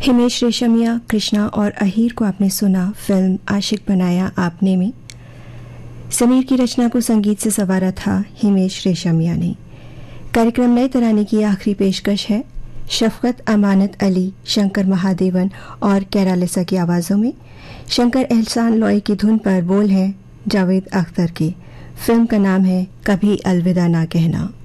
हिमेश रेशमिया, कृष्णा और अहीर को आपने सुना फिल्म आशिक बनाया आपने में। समीर की रचना को संगीत से संवारा था हिमेश रेशमिया ने। कार्यक्रम नए तराने की आखिरी पेशकश है शफकत अमानत अली, शंकर महादेवन और कैरालिसा की आवाज़ों में। शंकर एहसान लॉय की धुन पर बोल है जावेद अख्तर के। फिल्म का नाम है कभी अलविदा ना कहना।